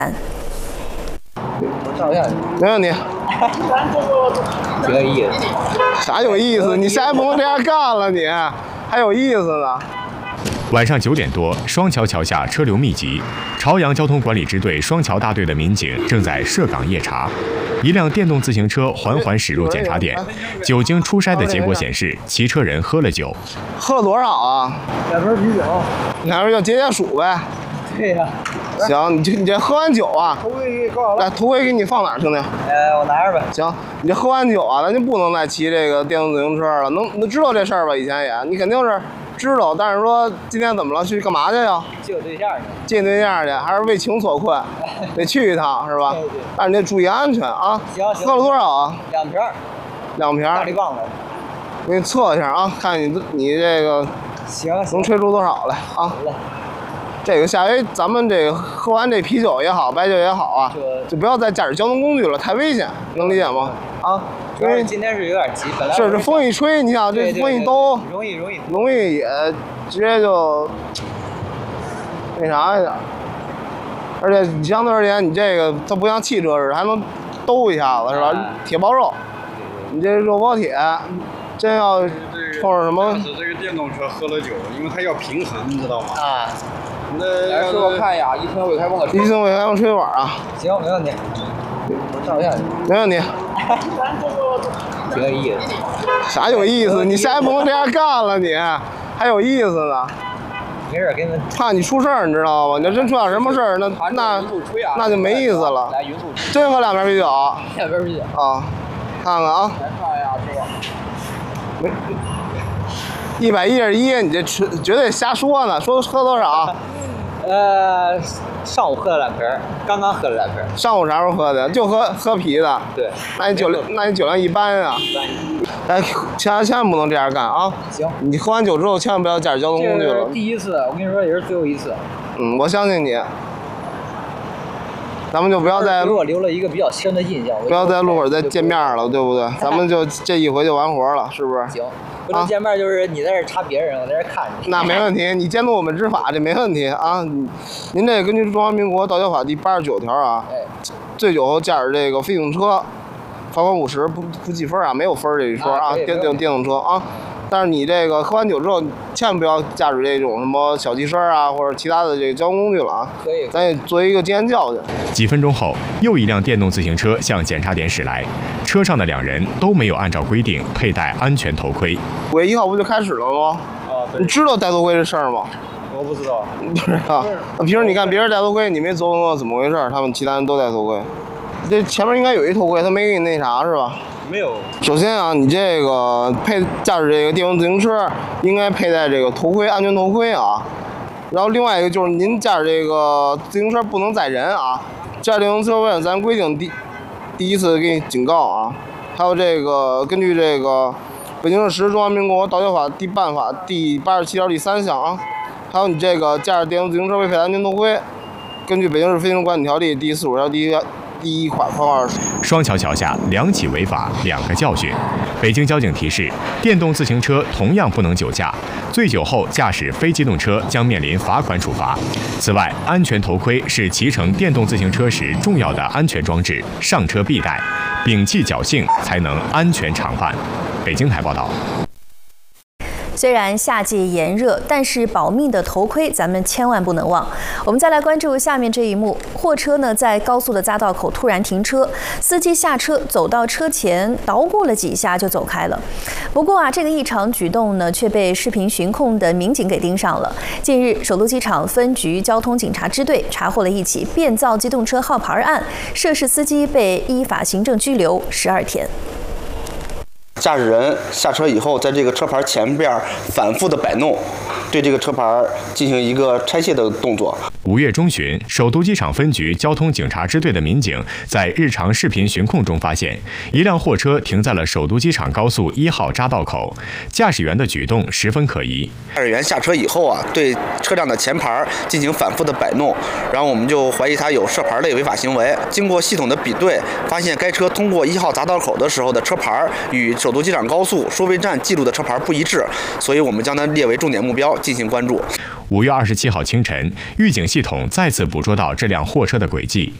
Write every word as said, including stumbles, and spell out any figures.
我照一下， 没问题。 挺有意思。 啥有意思？你现在不能这样干了，你还有意思呢。 晚上九点多，双桥桥下车流密集，朝阳交通管理支队双桥大队的民警正在设岗夜查。一辆电动自行车缓缓驶入检查点，酒精初筛的结果显示，骑车人喝了酒。 喝了多少啊？ 两瓶啤酒。 两瓶酒解解暑呗。 对呀。 行，你这你这喝完酒啊？ 头盔给挂好了。 来，头盔给你放哪儿，兄弟？ 呃，我拿着呗。 行，你这喝完酒啊，咱就不能再骑这个电动自行车了。能，你知道这事儿吧？以前也，你肯定是知道，但是说今天怎么了？去干嘛去呀？ 接我对象去。 接对象去，还是为情所困，得去一趟是吧？ 对对。 但是你得注意安全啊。 行行。 喝了多少啊？ 两瓶。 两瓶。 大力棒子。 我给你测一下啊，看你你这个行能吹出多少来啊？ 好嘞。 这个下回咱们这个喝完这啤酒也好，白酒也好啊，就不要再驾驶交通工具了，太危险，能理解吗？啊， 因为今天是有点急，本来是这风一吹，你想这风一兜， 容易容易容易也直接就那啥一点。而且你相对而言，你这个它不像汽车似的，还能兜一下子是吧？铁包肉，你这肉包铁，真要碰上什么？ 是这个电动车喝了酒，因为它要平衡，你知道吗？ 啊。 那来，师傅看一眼，一层尾开泵的。 一层尾开泵吹管啊。 行，没问题。我照一下。 没问题。 挺有意思。 啥有意思？你现在不能这样干了，你还有意思呢。 没事，给你们。 怕你出事儿，你知道吗？你要真出点什么事儿，那那那就没意思了。 来，匀速。 真喝两瓶啤酒。 两瓶啤酒。 啊，看看啊。 来看一下，师傅。 没。一百一十一，你这绝绝对瞎说呢！说喝多少？ 呃，上午喝了两瓶，刚刚喝了两瓶。 上午啥时候喝的？就喝喝啤的。 对。 那你酒量，那你酒量一般啊。 一般。 哎，千万千万不能这样干啊！ 行。 你喝完酒之后，千万不要驾驶交通工具了。 这是第一次，我跟你说也是最后一次。 嗯，我相信你。咱们就不要再给我留了一个比较深的印象。 不要在路口再见面了，对不对？咱们就这一回就完活了，是不是？ 行。不能见面就是你在这查别人，我在这看你。 那没问题，你监督我们执法这没问题啊。您这根据《中华民国道交法》第八十九条啊，醉酒后驾驶这个非机动车，罚款五十，不不记分啊，没有分这一说啊。电电电动车啊，但是你这个喝完酒之后，千万不要驾驶这种什么小汽车啊，或者其他的这个交通工具了啊。 可以。 咱也作为一个经验教训。 几分钟后，又一辆电动自行车向检查点驶来，车上的两人都没有按照规定佩戴安全头盔。 五月一号不就开始了吗？ 啊，对。 你知道戴头盔这事儿吗？ 我不知道。 不知道。那平时你看别人戴头盔，你没琢磨过怎么回事？他们其他人都戴头盔。这前面应该有一头盔，他没给你那啥是吧？ 没有。 首先啊，你这个配驾驶这个电动自行车应该佩戴这个头盔，安全头盔啊。然后另外一个就是您驾驶这个自行车不能载人啊。驾驶电动车为了咱规定第第一次给你警告啊。还有这个根据这个北京市中华民国道交法第办法第八十七条第三项啊。还有你这个驾驶电动自行车未佩戴安全头盔，根据北京市飞行管理条例第四十五条第一第一款括号二。 双桥桥下两起违法，两个教训。北京交警提示：电动自行车同样不能酒驾，醉酒后驾驶非机动车将面临罚款处罚。此外，安全头盔是骑乘电动自行车时重要的安全装置，上车必戴，摒弃侥幸，才能安全常伴。北京台报道。 虽然夏季炎热，但是保命的头盔咱们千万不能忘。我们再来关注下面这一幕：货车呢在高速的匝道口突然停车，司机下车走到车前捣鼓了几下就走开了。不过啊，这个异常举动呢却被视频巡控的民警给盯上了。近日，首都机场分局交通警察支队查获了一起变造机动车号牌案，涉事司机被依法行政拘留十二天。 驾驶人下车以后，在这个车牌前边反复的摆弄，对这个车牌进行一个拆卸的动作。 五月中旬，首都机场分局交通警察支队的民警在日常视频巡控中发现，一辆货车停在了首都机场高速一号匝道口，驾驶员的举动十分可疑。 驾驶员下车以后啊，对车辆的前牌进行反复的摆弄，然后我们就怀疑他有涉牌类违法行为。经过系统的比对，发现该车通过一号匝道口的时候的车牌与首都机场高速收费站记录的车牌不一致，所以我们将它列为重点目标。 进行关注。 五月二十七号清晨，预警系统再次捕捉到这辆货车的轨迹。